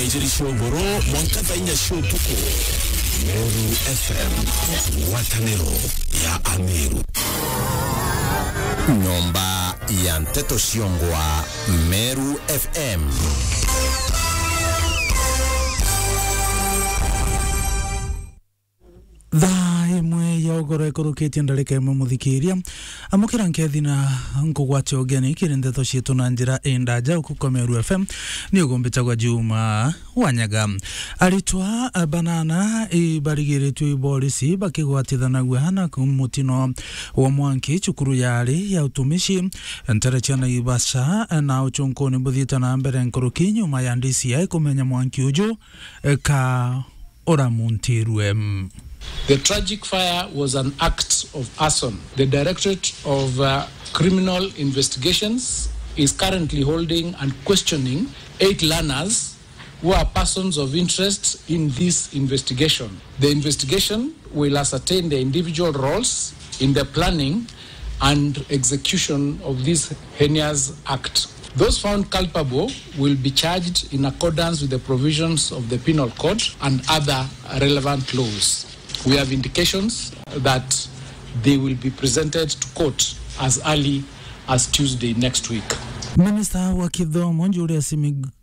Tukuijirisho boro mwankata inya show tuko Meru FM Watanero ya Ameru Nyomba ya Mteto Shiongwa Meru FM Mwe ya ogore koroketi ndaleka ya mumuthikiria amukira nkethi na nkugwate ogeni kirindeto citu na njira endaja ukuko Meru FM ni ugombetagwa Juma Wanyaga aritwa banana ibarigiritwe ibolisi bakigwatithanaguo hana kumutino wa mwanki cukuru yari ya utumishi ntarachana ibasha na uchonkoni buthita na mbere nkoroki nyuma ya DCI kumenya mwanki uju ka oramuntirwe. The tragic fire was an act of arson. The Directorate of Criminal Investigations is currently holding and questioning 8 learners who are persons of interest in this investigation. The investigation will ascertain the individual roles in the planning and execution of this heinous act. Those found culpable will be charged in accordance with the provisions of the Penal Code and other relevant laws. We have indications that they will be presented to court as early as Tuesday next week. Minister wa Kithomo Julius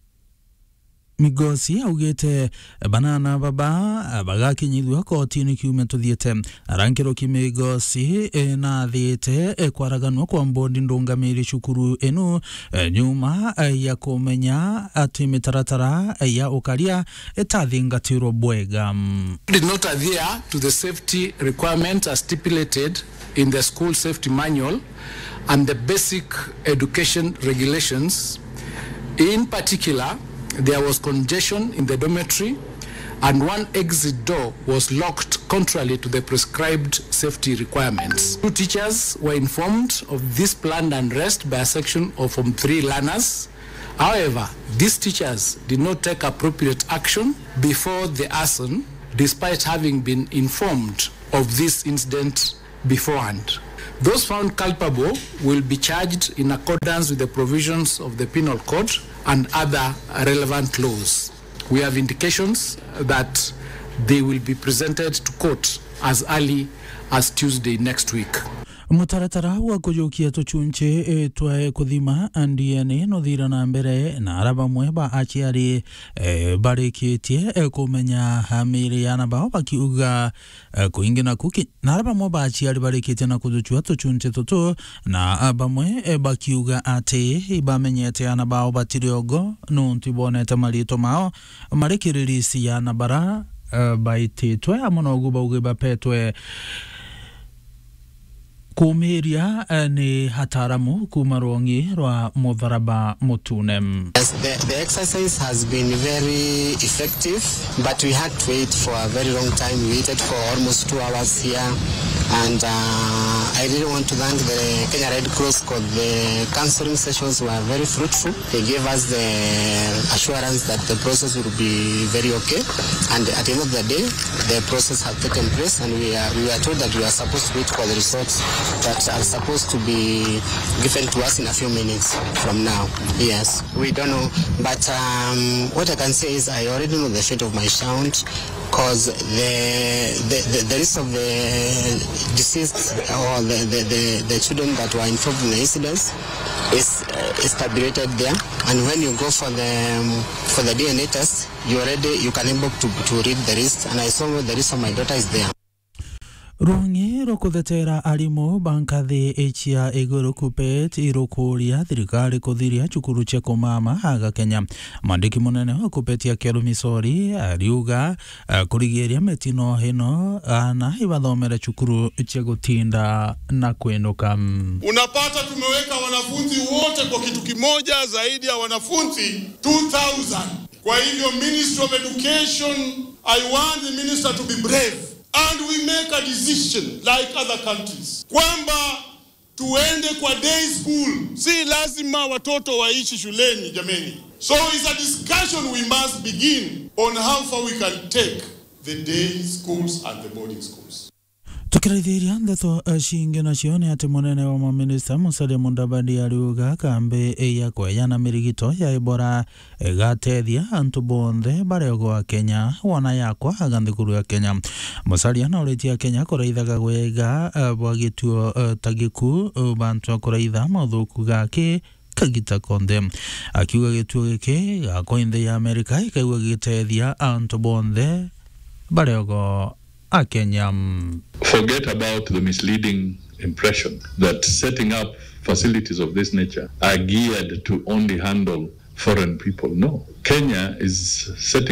Migosi augete banana baba bagakinyithwa kotini kiume tuthiete arankiro kimigosi na thiete kwaraganwa kwa mbondi ndungamiri cukuru enu nyuma ya kumenya ati mitaratara ya ukaria etathingatiro bwega. Did not adhere to the safety requirements as stipulated in the school safety manual and the basic education regulations. In particular, there was congestion in the dormitory and one exit door was locked contrary to the prescribed safety requirements. 2 teachers were informed of this planned unrest by a section of Form 3 learners. However, these teachers did not take appropriate action before the arson, despite having been informed of this incident beforehand. Those found culpable will be charged in accordance with the provisions of the Penal Code and other relevant laws. We have indications that they will be presented to court as early as Tuesday next week. Mutaratara wa kujukia tuchunche twae kuthima DNA no thira na mbere na araba mweba achiari barikitie kumenya hamiri yana bao bakiuga kuingina kuki na araba mweba achiari barikitie na kujuchua tuchunche tutu na abamwe bakiuga ate bamenyete yana bao batiriogo nuntibonete marito mao marikirisi yana bara baititwe amonogu bauge bapetwe Kumeria ni hataramu kumarongi rwa mudharaba mutunem. Yes, the exercise has been very effective, but we had to wait for a very long time. We waited for almost 2 hours here, and I really want to thank the Kenya Red Cross because the counseling sessions were very fruitful. They gave us the assurance that the process will be very okay, and at the end of the day, the process had taken place, and we were told that we are supposed to wait for the results that are supposed to be given to us in a few minutes from now. Yes, we don't know, but what I can say is I already know the fate of my child, because the rest of the deceased or the children that were involved in the incidents is tabulated there, and when you go for the DNA test, you can able to read the list, and I saw the list of my daughter is there. Rungi rokuthetera arimo bankathi echia iguru kupet irokuria thirikari kuthiria cukuru cia kumama haga Kenya. Mandiki munene wa kupetia Kero Misori ariuga kurigiria metino hino na ibathomera cukuru cia gutinda na kwenuka. Unapata tumeweka wanafunzi wote kwa kitu kimoja zaidi ya wanafunzi 2000. Kwa hivyo Ministry of Education, I want the minister to be brave. And we make a decision like other countries. Kwamba tuende kwa day school. Si lazima watoto waishi shuleni jameni. So it's a discussion we must begin on how far we can take the day schools and the boarding schools. Tukiraithiria ndeto ciingi nacio ni ati munene wa maminista Musalia Mudavadi ariuga kambi ya kweana mirigito ya Ebola igatethia antu bonthe barego a Kenya wana yakwa aganthikuru ya Kenya. Musalia na uritia Kenya kuraithaga gwega bwagituo tagiku bantu kuraitha mathuku gake kagita konde akiuga gituo giki gakoinde ya Amerika ikaigua gitethia antu bonthe barego a Kenya. Forget about the misleading impression that setting up facilities of this nature are geared to only handle foreign people. No, Kenya is setting